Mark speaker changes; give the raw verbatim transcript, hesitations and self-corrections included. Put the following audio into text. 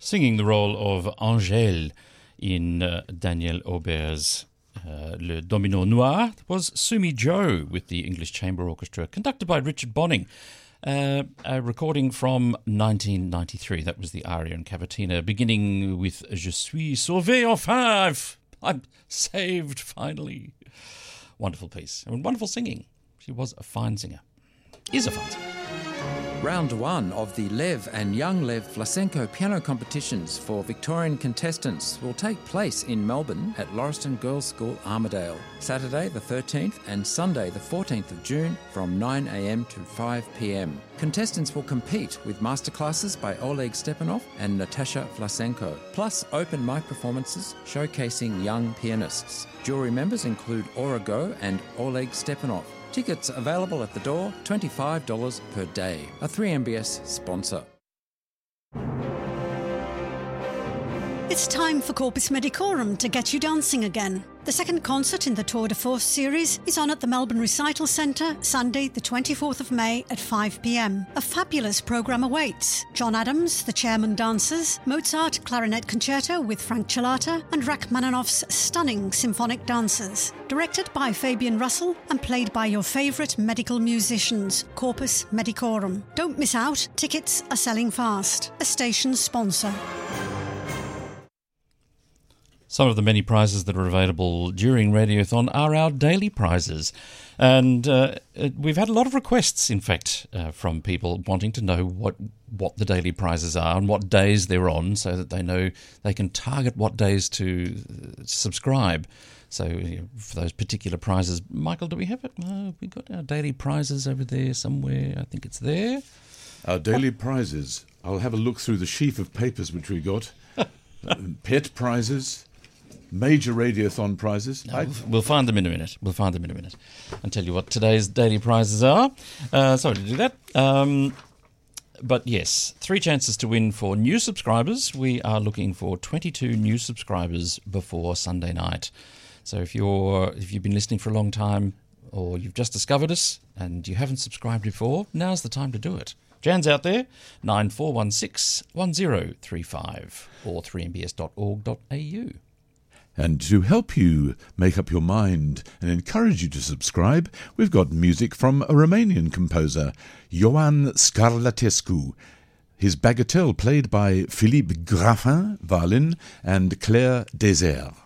Speaker 1: singing the role of Angèle in uh, Daniel Auber's uh, Le Domino Noir was Sumi Jo with the English Chamber Orchestra, conducted by Richard Bonning. Uh, a recording from nineteen ninety-three. That was the aria and cavatina, beginning with Je suis sauvé enfin. I've, I'm saved finally. Wonderful piece and wonderful singing. She was a fine singer. Is a fine singer.
Speaker 2: Round one of the Lev and Young Lev Vlasenko piano competitions for Victorian contestants will take place in Melbourne at Lauriston Girls' School, Armidale, Saturday the thirteenth and Sunday the fourteenth of June from nine a.m. to five p.m. Contestants will compete with masterclasses by Oleg Stepanov and Natasha Vlasenko, plus open mic performances showcasing young pianists. Jury members include Aura Go and Oleg Stepanov. Tickets available at the door, twenty-five dollars per day. A three M B S sponsor.
Speaker 3: It's time for Corpus Medicorum to get you dancing again. The second concert in the Tour de Force series is on at the Melbourne Recital Centre, Sunday the twenty-fourth of May at five p.m. A fabulous programme awaits. John Adams, the Chairman Dancers, Mozart Clarinet Concerto with Frank Chilata, and Rachmaninoff's stunning symphonic dancers. Directed by Fabian Russell and played by your favourite medical musicians, Corpus Medicorum. Don't miss out, tickets are selling fast. A station sponsor.
Speaker 1: Some of the many prizes that are available during Radiothon are our daily prizes. And uh, we've had a lot of requests, in fact, uh, from people wanting to know what, what the daily prizes are and what days they're on so that they know they can target what days to subscribe. So you know, for those particular prizes, Michael, do we have it? Uh, we got our daily prizes over there somewhere. I think it's there.
Speaker 4: Our daily prizes. I'll have a look through the sheaf of papers which we got. Pet prizes. Major Radiothon prizes.
Speaker 1: No, we'll find them in a minute. We'll find them in a minute and tell you what today's daily prizes are. Uh, sorry to do that. Um, but yes, three chances to win for new subscribers. We are looking for twenty-two new subscribers before Sunday night. So if you're if you've been listening for a long time or you've just discovered us and you haven't subscribed before, now's the time to do it. Jan's out there, nine four one six one zero three five or three m b s dot org dot a u.
Speaker 4: And to help you make up your mind and encourage you to subscribe, we've got music from a Romanian composer, Ioan Scarlatescu. His bagatelle played by Philippe Graffin, violin, and Claire Desert.